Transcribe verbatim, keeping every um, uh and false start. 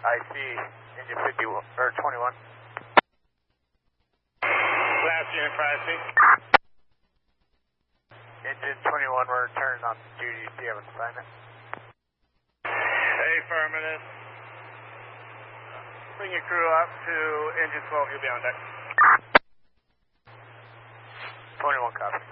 I see. Engine fifty or twenty-one. Last unit for I C. Engine twenty-one, we're returning on duty. Do you have an assignment? Affirmative. Bring your crew up to engine twelve, you'll be on deck. twenty-one copy.